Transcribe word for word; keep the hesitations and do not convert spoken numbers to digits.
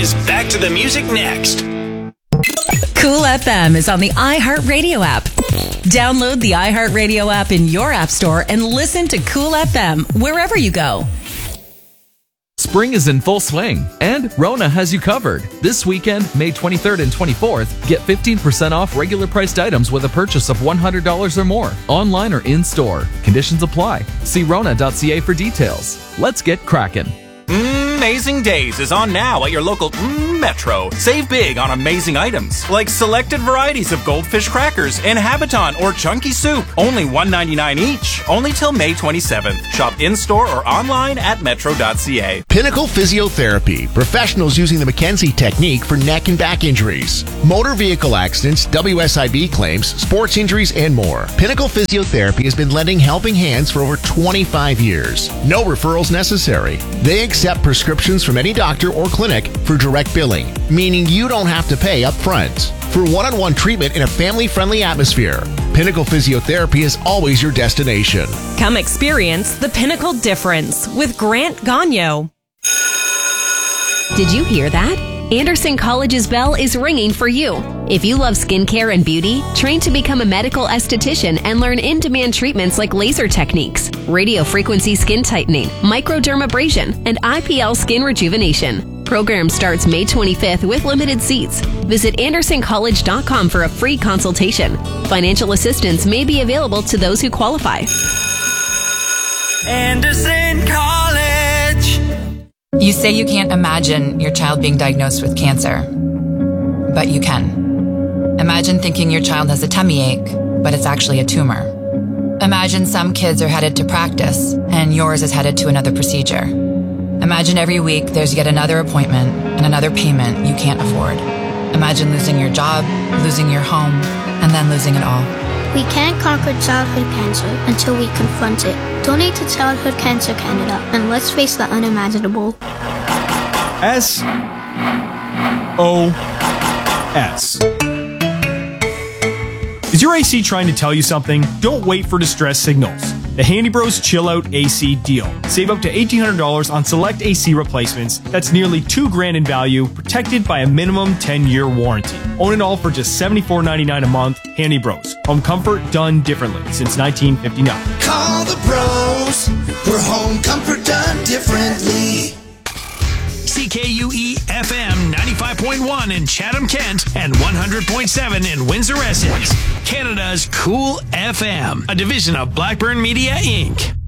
is back to the music next. Cool F M is on the iHeartRadio app. Download the iHeartRadio app in your app store and listen to Cool F M wherever you go. Spring is in full swing, and Rona has you covered. This weekend, May twenty-third and twenty-fourth, get fifteen percent off regular priced items with a purchase of one hundred dollars or more, online or in-store. Conditions apply. See rona dot c a for details. Let's get crackin'. Amazing Days is on now at your local mm, Metro. Save big on amazing items like selected varieties of Goldfish crackers and Habiton or Chunky soup. Only one ninety-nine each. Only till May twenty-seventh. Shop in-store or online at metro dot c a. Pinnacle Physiotherapy. Professionals using the McKenzie technique for neck and back injuries, motor vehicle accidents, W S I B claims, sports injuries, and more. Pinnacle Physiotherapy has been lending helping hands for over twenty-five years. No referrals necessary. They accept prescriptions from any doctor or clinic for direct billing, meaning you don't have to pay up front. For one-on-one treatment in a family-friendly atmosphere, Pinnacle Physiotherapy is always your destination. Come experience the Pinnacle difference with Grant Gagnon. Did you hear that? Anderson College's bell is ringing for you. If you love skincare and beauty, train to become a medical esthetician and learn in-demand treatments like laser techniques, radio frequency skin tightening, microdermabrasion, and I P L skin rejuvenation. Program starts May twenty-fifth with limited seats. Visit anderson college dot com for a free consultation. Financial assistance may be available to those who qualify. Anderson College. You say you can't imagine your child being diagnosed with cancer, but you can. Imagine thinking your child has a tummy ache, but it's actually a tumor. Imagine some kids are headed to practice, and yours is headed to another procedure. Imagine every week there's yet another appointment and another payment you can't afford. Imagine losing your job, losing your home, and then losing it all. We can't conquer childhood cancer until we confront it. Donate to Childhood Cancer Canada, and let's face the unimaginable. S O S. Is your A C trying to tell you something? Don't wait for distress signals. The Handy Bros Chill Out A C deal. Save up to eighteen hundred dollars on select A C replacements. That's nearly two grand in value, protected by a minimum ten-year warranty. Own it all for just seventy-four ninety-nine a month. Handy Bros. Home comfort done differently since nineteen fifty-nine. Call the bros. We're home comfort done differently. C K U E F M ninety-five point one in Chatham-Kent and one hundred point seven in Windsor-Essex. Canada's Cool F M, a division of Blackburn Media, Incorporated.